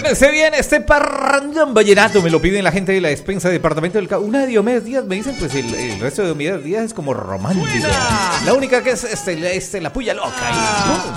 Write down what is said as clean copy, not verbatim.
Se viene este parrandón vallenato. Me lo piden la gente de la despensa de departamento del Cabo. Una de Diomedes Díaz, me dicen, pues el resto de Diomedes Díaz es como romántico. ¡Buena! La única que es la puya loca.